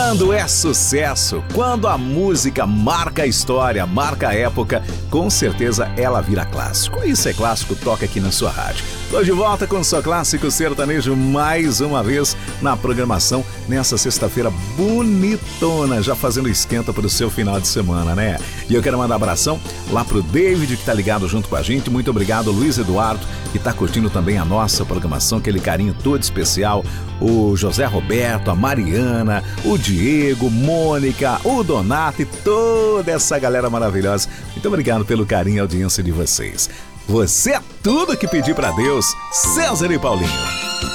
Quando é sucesso, quando a música marca a história, marca a época, com certeza ela vira clássico. Isso é clássico, toca aqui na sua rádio. Tô de volta com o Só Clássico Sertanejo mais uma vez na programação nessa sexta-feira bonitona, já fazendo esquenta pro seu final de semana, né? E eu quero mandar um abração lá pro David que tá ligado junto com a gente. Muito obrigado, Luiz Eduardo, que tá curtindo também a nossa programação, aquele carinho todo especial. O José Roberto, a Mariana, o Diego, Mônica, o Donato e toda essa galera maravilhosa. Muito obrigado pelo carinho e audiência de vocês. Você é tudo que pedi pra Deus, César e Paulinho.